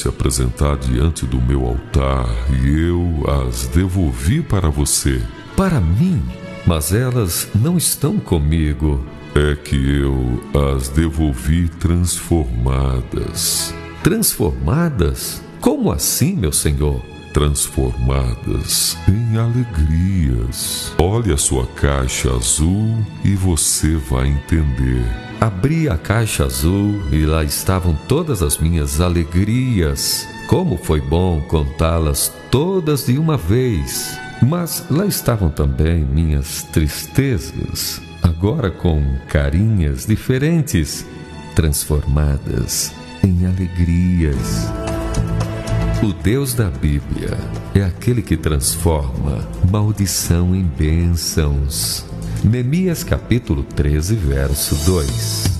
se apresentar diante do meu altar, e eu as devolvi para você. Para mim? Mas elas não estão comigo. É que eu as devolvi transformadas. Transformadas? Como assim, meu senhor? Transformadas em alegrias. Olhe a sua caixa azul e você vai entender. Abri a caixa azul e lá estavam todas as minhas alegrias. Como foi bom contá-las todas de uma vez. Mas lá estavam também minhas tristezas, agora com carinhas diferentes, transformadas em alegrias. O Deus da Bíblia é aquele que transforma maldição em bênçãos. Neemias capítulo 13, verso 2.